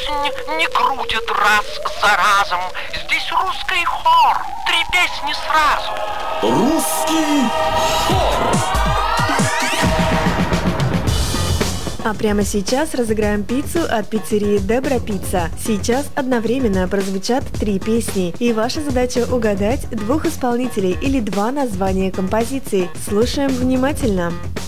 песнь не крутят раз за разом. Здесь русский хор, 3 песни сразу. Русский хор. А прямо сейчас разыграем пиццу от пиццерии Дебра Пицца. Сейчас одновременно прозвучат 3 песни, и ваша задача угадать 2 исполнителей или 2 названия композиции. Слушаем внимательно.